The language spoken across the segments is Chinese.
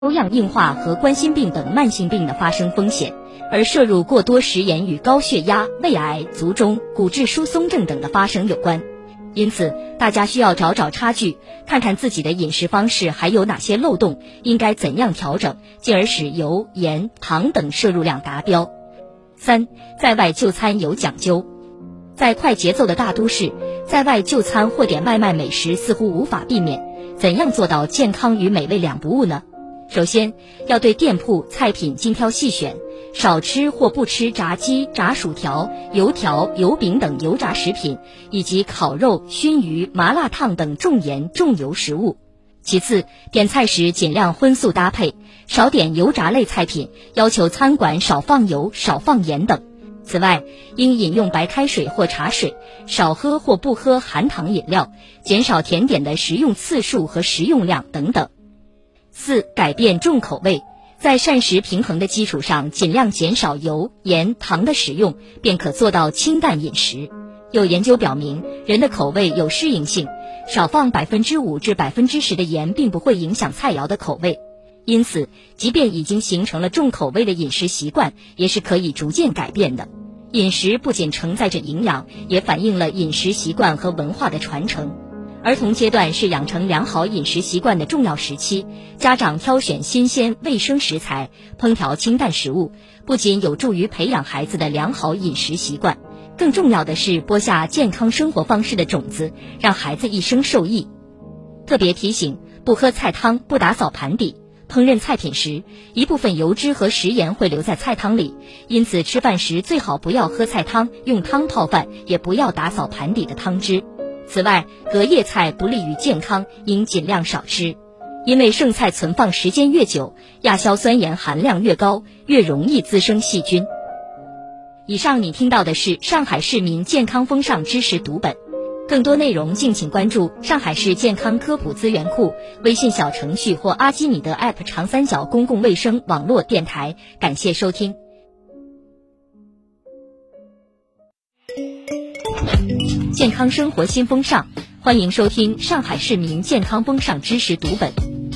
有氧硬化和冠心病等慢性病的发生风险，而摄入过多食盐与高血压、胃癌、卒中、骨质疏松症等的发生有关。因此，大家需要找找差距，看看自己的饮食方式还有哪些漏洞，应该怎样调整，进而使油、盐、糖等摄入量达标。3. 在外就餐有讲究。在快节奏的大都市，在外就餐或点外卖美食似乎无法避免，怎样做到健康与美味两不误呢？首先，要对店铺菜品精挑细选，少吃或不吃炸鸡、炸薯条、油条、油饼等油炸食品，以及烤肉、熏鱼、麻辣烫等重盐重油食物。其次，点菜时尽量荤素搭配，少点油炸类菜品，要求餐馆少放油、少放盐等。此外，应饮用白开水或茶水，少喝或不喝含糖饮料，减少甜点的食用次数和食用量等等。4. 改变重口味，在膳食平衡的基础上，尽量减少油、盐、糖的使用，便可做到清淡饮食。有研究表明，人的口味有适应性，少放5%至10%的盐并不会影响菜肴的口味。因此，即便已经形成了重口味的饮食习惯，也是可以逐渐改变的。饮食不仅承载着营养，也反映了饮食习惯和文化的传承。儿童阶段是养成良好饮食习惯的重要时期，家长挑选新鲜卫生食材，烹调清淡食物，不仅有助于培养孩子的良好饮食习惯，更重要的是播下健康生活方式的种子，让孩子一生受益。特别提醒，不喝菜汤，不打扫盘底。烹饪菜品时，一部分油脂和食盐会留在菜汤里，因此吃饭时最好不要喝菜汤，用汤泡饭，也不要打扫盘底的汤汁。此外，隔夜菜不利于健康，应尽量少吃，因为剩菜存放时间越久，亚硝酸盐含量越高，越容易滋生细菌。以上你听到的是上海市民健康风尚知识读本，更多内容敬请关注上海市健康科普资源库微信小程序或阿基米德 App 长三角公共卫生网络电台。感谢收听。健康生活新风尚，欢迎收听上海市民健康风尚知识读本。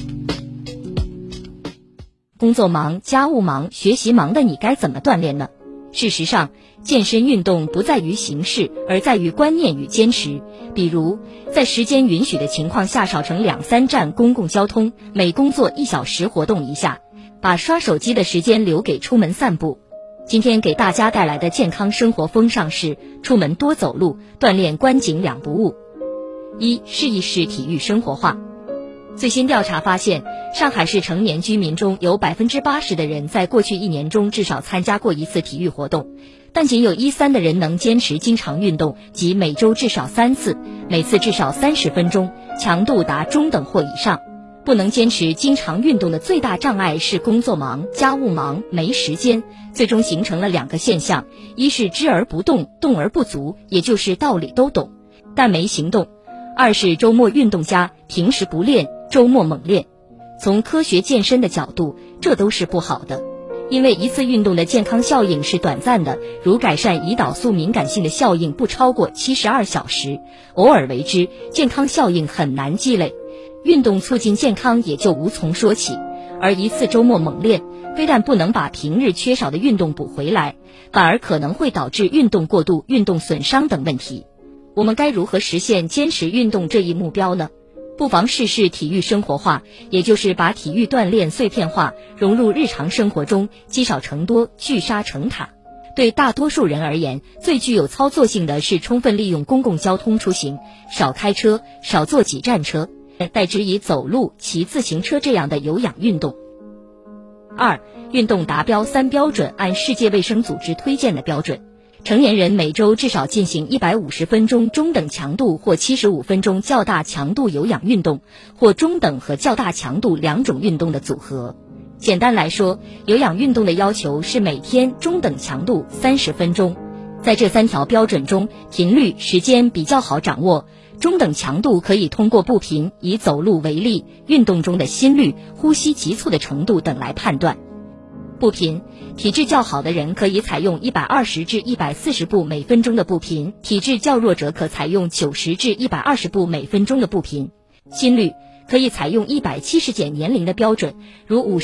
工作忙、家务忙、学习忙的你该怎么锻炼呢？事实上，健身运动不在于形式，而在于观念与坚持。比如，在时间允许的情况下，少乘2-3站公共交通，每工作1小时活动一下，把刷手机的时间留给出门散步。今天给大家带来的健康生活风尚是出门多走路，锻炼观景两不误。1. 试一试体育生活化。最新调查发现，上海市成年居民中有80%的人在过去1年中至少参加过一次体育活动，但仅有1/3的人能坚持经常运动，即每周至少3次，每次至少30分钟，强度达中等或以上。不能坚持经常运动的最大障碍是工作忙、家务忙、没时间，最终形成了2个现象：一是知而不动，动而不足，也就是道理都懂，但没行动；二是周末运动家，平时不练，周末猛练。从科学健身的角度，这都是不好的，因为一次运动的健康效应是短暂的，如改善胰岛素敏感性的效应不超过72小时，偶尔为之，健康效应很难积累，运动促进健康也就无从说起。而一次周末猛练，非但不能把平日缺少的运动补回来，反而可能会导致运动过度、运动损伤等问题。我们该如何实现坚持运动这一目标呢？不妨试试体育生活化，也就是把体育锻炼碎片化，融入日常生活中，积少成多，聚沙成塔。对大多数人而言，最具有操作性的是充分利用公共交通出行，少开车，少坐几站车，代之以走路、骑自行车这样的有氧运动。2. 运动达标3标准，按世界卫生组织推荐的标准。成年人每周至少进行150分钟中等强度或75分钟较大强度有氧运动，或中等和较大强度2种运动的组合。简单来说，有氧运动的要求是每天中等强度30分钟。在这3条标准中，频率、时间比较好掌握。中等强度可以通过步频，以走路为例，运动中的心率、呼吸急促的程度等来判断。步频，体质较好的人可以采用120至140步每分钟的步频，体质较弱者可采用90至120步每分钟的步频。心率， 可以采用170减年龄的标准，如